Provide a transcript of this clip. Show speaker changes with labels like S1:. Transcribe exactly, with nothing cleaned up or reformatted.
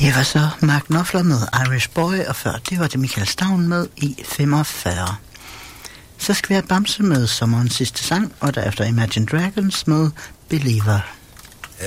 S1: Det var så Mark Knopfler med Irish Boy, og før det var det Michael Staun med i femogfyrre. Så skal vi have Bamse med sommerens sidste sang, og derefter Imagine Dragons med Believer.